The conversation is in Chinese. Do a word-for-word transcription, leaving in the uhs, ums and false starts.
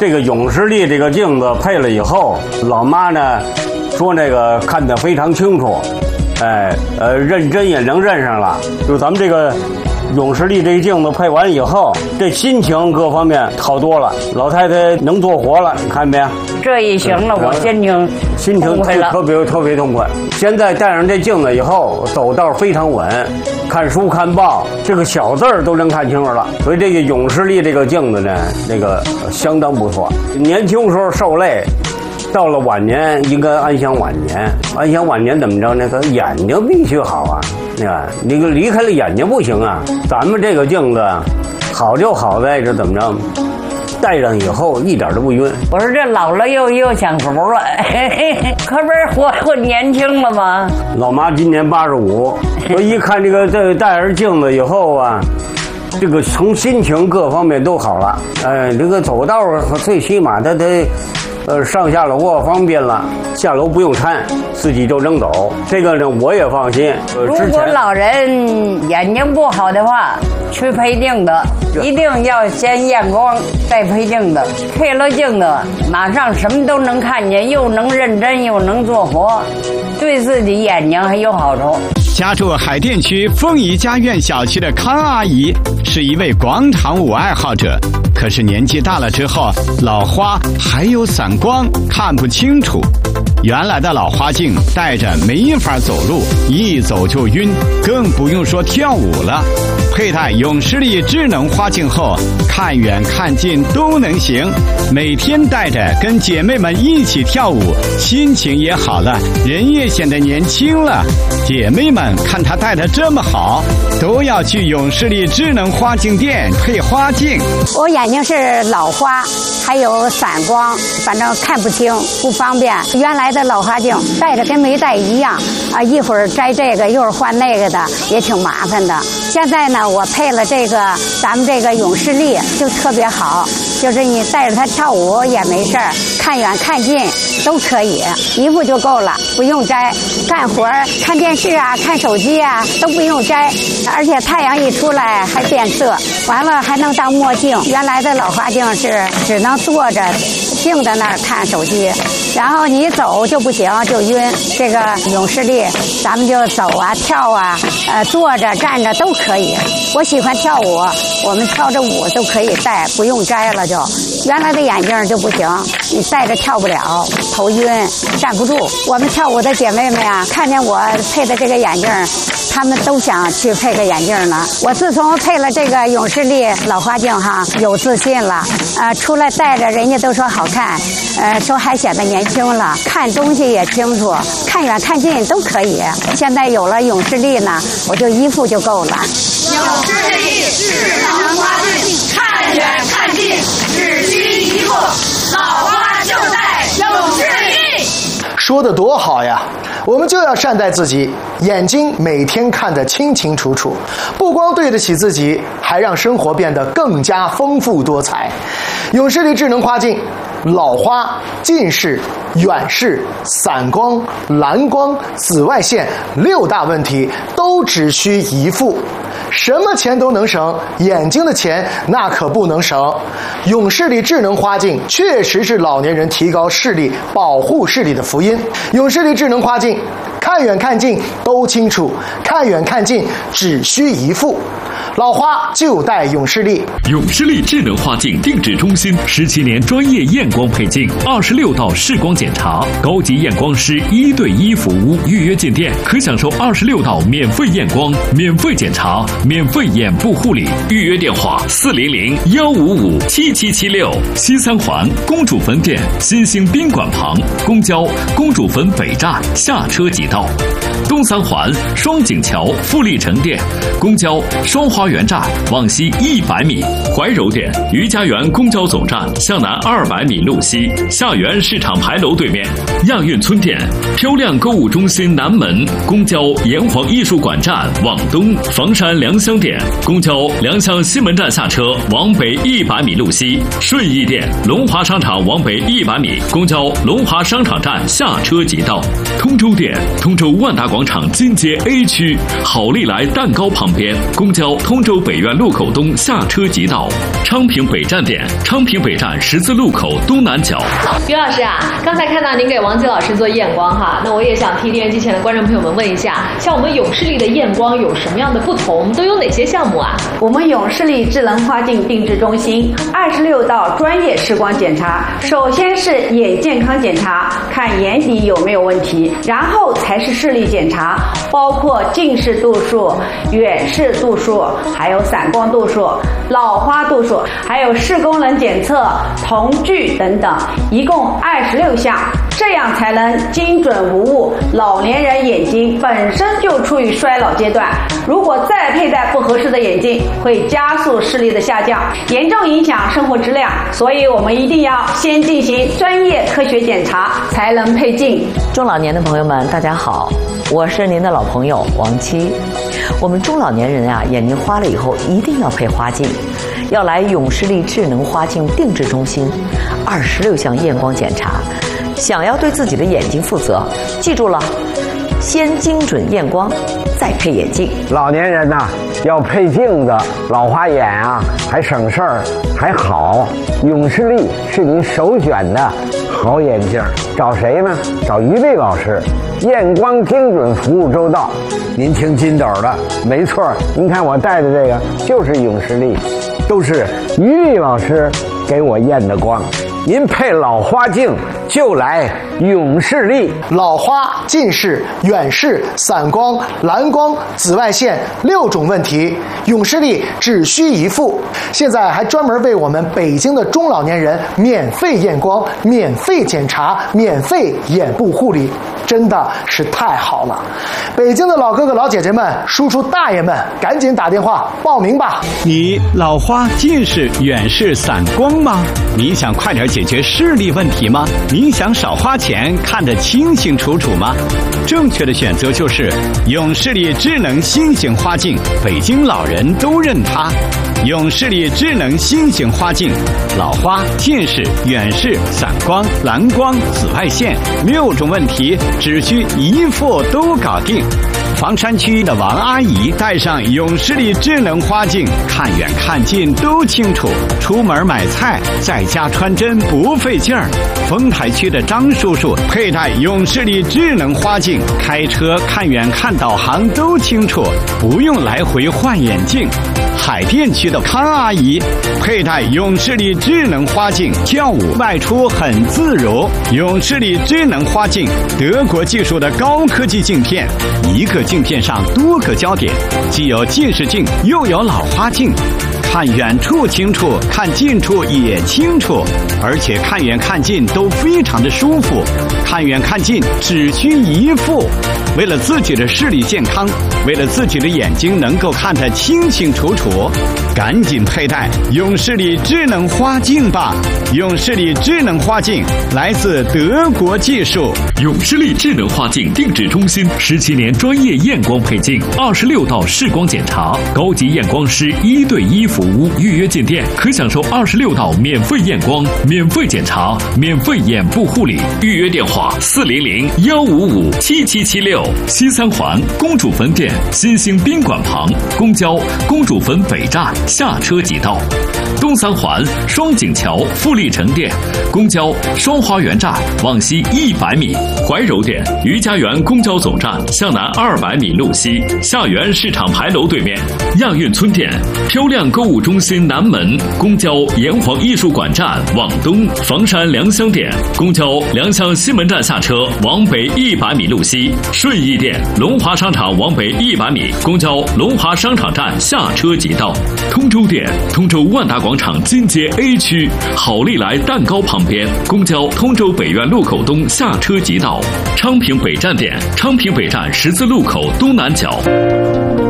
这个永视力这个镜子配了以后，老妈呢说那个看得非常清楚，哎呃认真也能认上了。就咱们这个永视力这个镜子配完以后，这心情各方面好多了，老太太能做活了，你看没？ 这一行了，我心情心情特别特别痛快。现在戴上这镜子以后，走道非常稳，看书看报，这个小字儿都能看清楚了。所以这个永视力这个镜子呢，那个相当不错。年轻时候受累，到了晚年应该安享晚年。安享晚年怎么着呢？他眼睛必须好啊，你看，你离开了眼睛不行啊。咱们这个镜子好就好在这怎么着？戴上以后一点都不晕。 我说这老了又又享福了，可不是活活年轻了吗？ 老妈今年八十五，我一看这个这戴上镜子以后啊，这个从心情各方面都好了。哎，这个走道最起码他得。呃，上下楼啊方便了，下楼不用搀，自己就能走。这个呢，我也放心。 呃、如果老人眼睛不好的话，去配镜子，一定要先验光再配镜子。配了镜子，马上什么都能看见，又能认真又能做活，对自己眼睛还有好处。 家住海淀区凤仪家苑小区的康阿姨是一位广场舞爱好者，可是年纪大了之后，老花还有散光，看不清楚。原来的老花镜戴着没法走路，一走就晕，更不用说跳舞了。佩戴永视力智能花镜后，看远看近都能行，每天戴着跟姐妹们一起跳舞，心情也好了，人也显得年轻了。姐妹们看她戴得这么好，都要去永视力智能花镜店配花镜。 我眼睛是老花，还有散光，反正看不清，不方便。原来的老花镜戴着跟没戴一样啊，一会儿摘这个，一会儿换那个的，也挺麻烦的。现在呢，我配了这个咱们这个永视力，就特别好，就是你带着它跳舞也没事儿，看远看近都可以，一副就够了，不用摘。干活看电视啊，看手机啊都不用摘，而且太阳一出来还变色，完了还能当墨镜。原来的老花镜是只能坐着静在那儿看手机，然后你走就不行，就晕。这个永视力咱们就走啊跳啊，呃坐着站着都可以。我喜欢跳舞，我们跳着舞都可以戴，不用摘了就。原来的眼镜就不行，你戴着跳不了，头晕站不住。我们跳舞的姐妹们啊，看见我配的这个眼镜，她们都想去配个眼镜呢。我自从配了这个永视力老花镜哈，有自信了，呃，出来戴着人家都说好看，呃，说还显得年轻了，看东西也清楚，看远看近都可以。现在有了永视力呢，我就一副就够了。 永视力智能花镜，看远看近只需一副，老花就戴永视力。 说得多好呀！我们就要善待自己，眼睛每天看得清清楚楚，不光对得起自己，还让生活变得更加丰富多彩。永视力智能花镜，老花、近视、远视、散光、蓝光、紫外线六大问题都只需一副。什么钱都能省，眼睛的钱那可不能省。永视力智能花镜确实是老年人提高视力、保护视力的福音。永视力智能花镜，看远看近都清楚，看远看近只需一副。老花就戴永视力。 永视力智能花镜定制中心十七年专业验光配镜，二十六道视光检查，高级验光师一对一服务。预约进店可享受二十六道免费验光、免费检查、免费眼部护理。预约电话：四零零幺五五七七七六。西三环公主坟店新兴宾馆旁，公交公主坟北站下车即到。东三环双井桥富力城店，公交双花园站往西一百米。怀柔店余家园公交总站向南二百米路西，下园市场牌楼对面。亚运村店漂亮购物中心南门，公交炎黄艺术馆站往东。房山良良乡店，公交良乡西门站下车往北一百米路西；顺义店龙华商场往北一百米，公交龙华商场站下车即到。通州店，通州万达广场金街 A 区好利来蛋糕旁边，公交通州北苑路口东下车即到。昌平北站店，昌平北站十字路口东南角。 于老师啊，刚才看到您给王吉老师做验光哈，那我也想替电视机前的观众朋友们问一下，像我们永视力的验光有什么样的不同？都有哪些项目啊？ 我们永视力智能花镜定制中心二十六道专业视光检查，首先是眼健康检查，看眼底有没有问题，然后才是视力检查，包括近视度数、远视度数，还有散光度数、老花度数，还有视功能检测、瞳距等等，一共二十六项，这样才能精准无误。老年人眼睛本身就处于衰老阶段，如果再佩戴不合适的眼镜，会加速视力的下降，严重影响生活质量。所以我们一定要先进行专业科学检查，才能配镜。 中老年的朋友们，大家好，我是您的老朋友王七。我们中老年人啊，眼睛花了以后一定要配花镜，要来永视力智能花镜定制中心，二十六项验光检查。想要对自己的眼睛负责，记住了，先精准验光，再配眼镜。 老年人呐、啊，要配镜子，老花眼啊，还省事儿，还好。永视力是您首选的好眼镜，找谁呢？找于丽老师，验光精准，服务周到。您听金斗的，没错，您看我戴的这个就是永视力，都是于丽老师给我验的光。您配老花镜就来永视力。 老花、近视、远视、散光、蓝光、紫外线六种问题，永视力只需一副。现在还专门为我们北京的中老年人免费验光、免费检查、免费眼部护理，真的是太好了。北京的老哥哥老姐姐们、叔叔大爷们，赶紧打电话报名吧。 你老花、近视、远视、散光吗？你想快点解决视力问题吗？你想少花钱看得清清楚楚吗？正确的选择就是永视力智能新型花镜，北京老人都认它。永视力智能新型花镜，老花、近视、远视、散光、蓝光、紫外线六种问题只需一副都搞定。房山区的王阿姨戴上永视力智能花镜，看远看近都清楚，出门买菜在家穿针不费劲儿。丰台区的张叔叔佩戴永视力智能花镜，开车看远看导航都清楚，不用来回换眼镜。海淀区的康阿姨佩戴永视力智能花镜，跳舞外出很自如。永视力智能花镜，德国技术的高科技镜片，一个镜片上多个焦点，既有近视镜又有老花镜，看远处清楚，看近处也清楚，而且看远看近都非常的舒服。看远看近只需一副。为了自己的视力健康，为了自己的眼睛能够看得清清楚楚，赶紧佩戴永视力智能花镜吧。永视力智能花镜来自德国技术。 永视力智能花镜定制中心十七年专业验光配镜，二十六道视光检查，高级验光师一对一服务。预约进店可享受二十六道免费验光、免费检查、免费眼部护理。预约电话：四零零幺五五七七七六。西三环公主坟店新兴宾馆旁，公交公主坟北站下车即到。东三环双井桥富力城店，公交双花园站往西一百米。怀柔店余家园公交总站向南二百米路西，下园市场牌楼对面。亚运村店漂亮购物中心南门，公交炎黄艺术馆站往东。房山良乡店，公交良乡西门站下车往北一百米路西。顺义店龙华商场往北一百米，公交龙华商场站下车即到。通州店通州万达广场金街 A 区好利来蛋糕旁边，公交通州北苑路口东下车即到。昌平北站店昌平北站十字路口东南角。